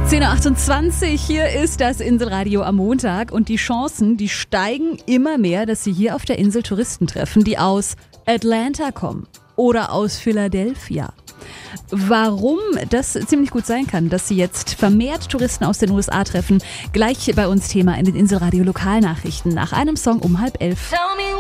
10.28 Uhr, hier ist das Inselradio am Montag und die Chancen, die steigen immer mehr, dass Sie hier auf der Insel Touristen treffen, die aus Atlanta kommen oder aus Philadelphia. Warum das ziemlich gut sein kann, dass Sie jetzt vermehrt Touristen aus den USA treffen, gleich bei uns Thema in den Inselradio Lokalnachrichten nach einem Song um 10:30.